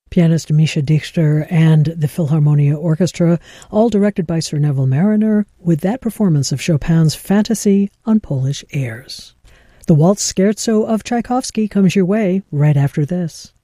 pianist Misha Dichter and the Philharmonia Orchestra, all directed by Sir Neville Marriner, with that performance of Chopin's Fantasy on Polish airs. The Waltz Scherzo of Tchaikovsky comes your way right after this.